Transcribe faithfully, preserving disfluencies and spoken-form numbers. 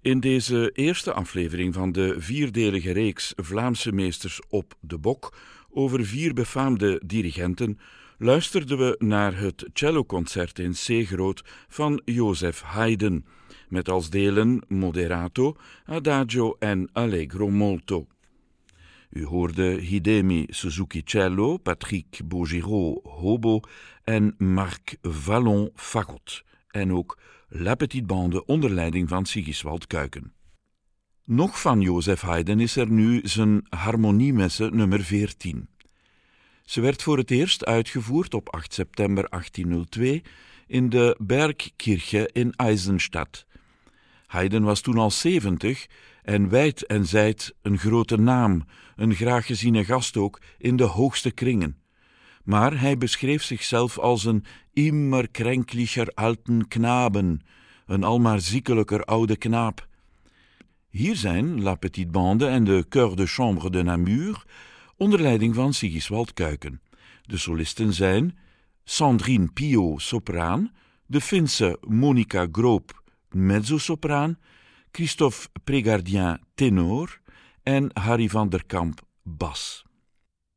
In deze eerste aflevering van de vierdelige reeks Vlaamse meesters op de bok over vier befaamde dirigenten luisterden we naar het celloconcert in C groot van Joseph Haydn, met als delen Moderato, Adagio en Allegro molto. U hoorde Hidemi Suzuki cello, Patrick Baugireau hobo en Marc Vallon fagot, en ook La Petite Bande onder leiding van Sigiswald Kuiken. Nog van Joseph Haydn is er nu zijn harmoniemesse nummer veertien. Ze werd voor het eerst uitgevoerd op acht september achttienhonderdtwee in de Bergkirche in Eisenstadt. Haydn was toen al zeventig en wijd en zijd een grote naam, een graag geziene gast ook in de hoogste kringen. Maar hij beschreef zichzelf als een immer kränklicher alten Knaben, een almaar ziekelijker oude knaap. Hier zijn La Petite Bande en de Chœur de Chambre de Namur onder leiding van Sigiswald Kuiken. De solisten zijn Sandrine Pio, sopraan, de Finse Monica Groop, mezzosopraan, Christophe Prégardien, tenor en Harry van der Kamp, bas.